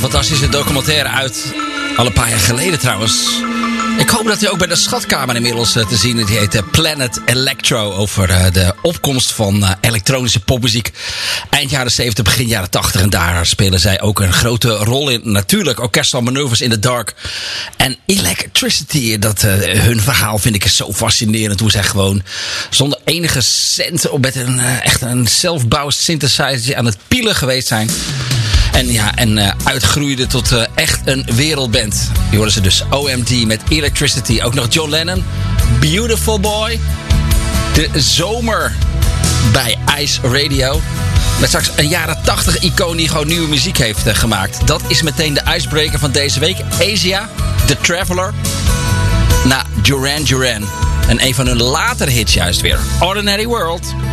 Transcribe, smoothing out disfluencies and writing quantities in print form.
fantastische documentaire uit. Al een paar jaar geleden trouwens. Ik hoop dat hij ook bij de Schatkamer inmiddels te zien is. Die heet Planet Electro. Over de opkomst van elektronische popmuziek. Eind jaren 70, begin jaren 80. En daar spelen zij ook een grote rol in. Natuurlijk, Orchestral Manoeuvres in the Dark. En Electricity. Hun verhaal vind ik zo fascinerend. Hoe zij gewoon zonder enige cent met echt een zelfbouw synthesizer aan het pielen geweest zijn. En uitgroeide tot echt een wereldband. Die hoorden ze dus OMD met Electricity. Ook nog John Lennon, Beautiful Boy. De zomer bij Ice Radio. Met straks een jaren 80 icoon die gewoon nieuwe muziek heeft gemaakt. Dat is meteen de icebreaker van deze week. Asia, The Traveler. Na Duran Duran. En een van hun latere hits juist weer. Ordinary World.